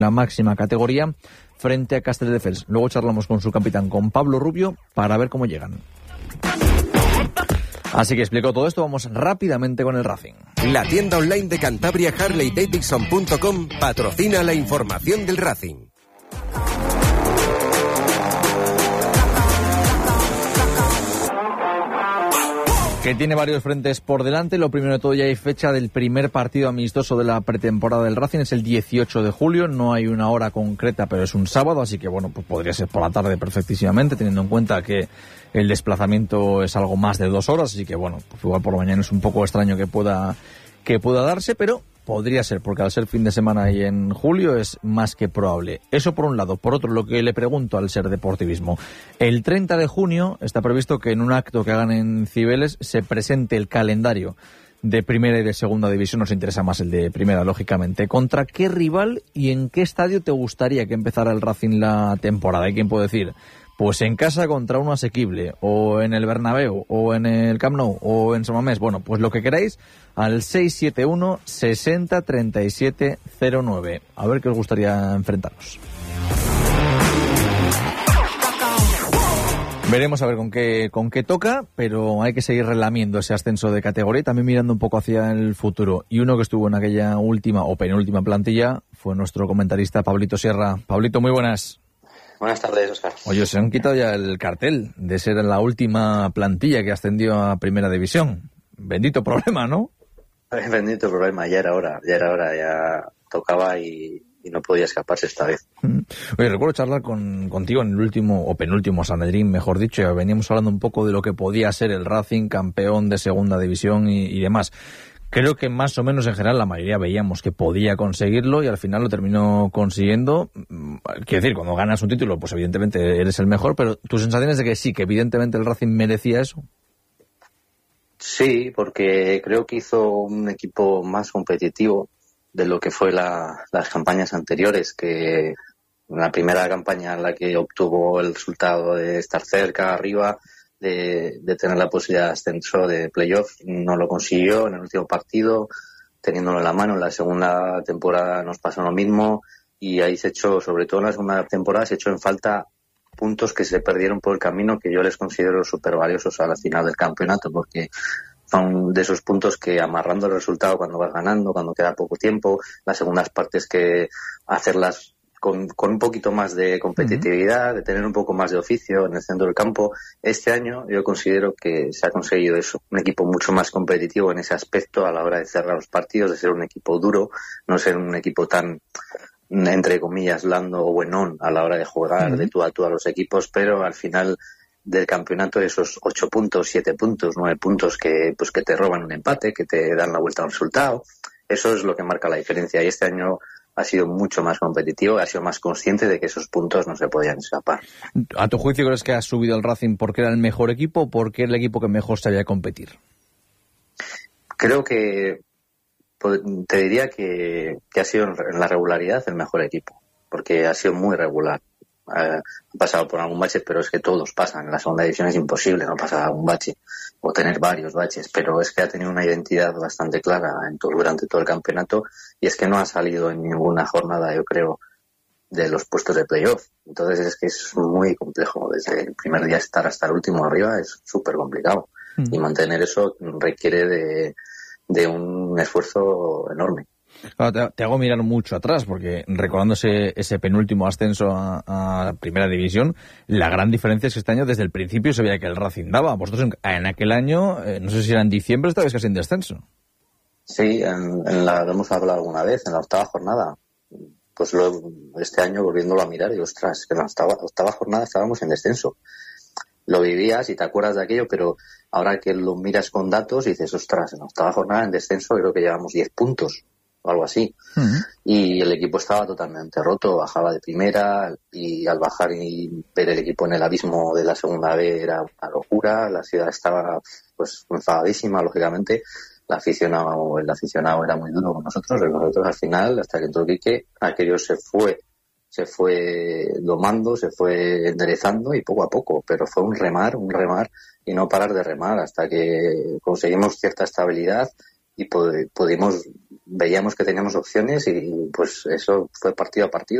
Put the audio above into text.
la máxima categoría frente a Castelldefels. Luego charlamos con su capitán, con Pablo Rubio, para ver cómo llegan. Así que explico todo esto, vamos rápidamente con el Racing. La tienda online de Cantabria, HarleyDavidson.com, patrocina la información del Racing. Que tiene varios frentes por delante. Lo primero de todo, ya hay fecha del primer partido amistoso de la pretemporada del Racing, es el 18 de julio, no hay una hora concreta, pero es un sábado, así que bueno, pues podría ser por la tarde perfectísimamente, teniendo en cuenta que el desplazamiento es algo más de 2 horas, así que bueno, pues igual por la mañana es un poco extraño que pueda darse, pero podría ser, porque al ser fin de semana y en julio es más que probable. Eso por un lado. Por otro, lo que le pregunto al Ser Deportivismo. El 30 de junio está previsto que en un acto que hagan en Cibeles se presente el calendario de primera y de segunda división. Nos interesa más el de primera, lógicamente. ¿Contra qué rival y en qué estadio te gustaría que empezara el Racing la temporada? ¿Hay quien puede decir? Pues en casa contra uno asequible, o en el Bernabéu, o en el Camp Nou, o en San Mamés. Bueno, pues lo que queráis, al 671 60 37 09. A ver qué os gustaría enfrentarnos. Veremos a ver con qué toca, pero hay que seguir relamiendo ese ascenso de categoría y también mirando un poco hacia el futuro. Y uno que estuvo en aquella última o penúltima plantilla fue nuestro comentarista Pablito Sierra. Pablito, muy buenas. Buenas tardes, Óscar. Oye, se han quitado ya el cartel de ser la última plantilla que ascendió a Primera División. Bendito problema, ¿no? Bendito problema, ya era hora, ya tocaba y no podía escaparse esta vez. Oye, recuerdo charlar contigo en el último o penúltimo Sanedrín, mejor dicho, y veníamos hablando un poco de lo que podía ser el Racing, campeón de Segunda División y demás. Creo que más o menos en general la mayoría veíamos que podía conseguirlo y al final lo terminó consiguiendo. Quiero decir, cuando ganas un título, pues evidentemente eres el mejor, pero tu sensación es de que sí, que evidentemente el Racing merecía eso. Sí, porque creo que hizo un equipo más competitivo de lo que fue las campañas anteriores, que la primera campaña en la que obtuvo el resultado de estar cerca, arriba, de tener la posibilidad de ascenso de playoff, no lo consiguió en el último partido, teniéndolo en la mano. En la segunda temporada nos pasó lo mismo y ahí se echó, sobre todo en la segunda temporada, se echó en falta puntos que se perdieron por el camino, que yo les considero súper valiosos a la final del campeonato, porque son de esos puntos que, amarrando el resultado cuando vas ganando, cuando queda poco tiempo, las segundas partes que hacerlas con un poquito más de competitividad, de tener un poco más de oficio en el centro del campo. Este año yo considero que se ha conseguido eso, un equipo mucho más competitivo en ese aspecto a la hora de cerrar los partidos, de ser un equipo duro, no ser un equipo tan, entre comillas, blando o buenón a la hora de jugar de tú a los equipos, pero al final del campeonato esos 8 puntos, 7 puntos, 9 puntos que te roban un empate, que te dan la vuelta al resultado, eso es lo que marca la diferencia. Y este año ha sido mucho más competitivo, ha sido más consciente de que esos puntos no se podían escapar. ¿A tu juicio crees que ha subido el Racing porque era el mejor equipo o porque era el equipo que mejor sabía competir? Creo que te diría que ha sido en la regularidad el mejor equipo, porque ha sido muy regular. Ha pasado por algún bache, pero es que todos pasan. En la segunda división es imposible no pasar algún bache o tener varios baches, pero es que ha tenido una identidad bastante clara durante todo el campeonato y es que no ha salido en ninguna jornada, yo creo, de los puestos de playoff. Entonces es que es muy complejo. Desde el primer día estar hasta el último arriba es súper complicado y mantener eso requiere de un esfuerzo enorme. Claro, te hago mirar mucho atrás, porque recordándose ese penúltimo ascenso a Primera División, la gran diferencia es que este año desde el principio se veía que el Racing daba. Vosotros en aquel año, no sé si era en diciembre, estabais casi en descenso. Sí, lo hemos hablado alguna vez, en la octava jornada. Pues este año volviéndolo a mirar, digo, ostras, que en la octava jornada estábamos en descenso. Lo vivías y te acuerdas de aquello, pero ahora que lo miras con datos dices, ostras, en la octava jornada en descenso creo que llevamos 10 puntos. O algo así. Y el equipo estaba totalmente roto, bajaba de primera y al bajar y ver el equipo en el abismo de la segunda B era una locura. La ciudad estaba pues enfadadísima, lógicamente. El aficionado era muy duro con nosotros, al final, hasta que entró Quique, aquello se fue domando, se fue enderezando y poco a poco, pero fue un remar y no parar de remar hasta que conseguimos cierta estabilidad y pudimos veíamos que teníamos opciones y pues eso fue partido a partido.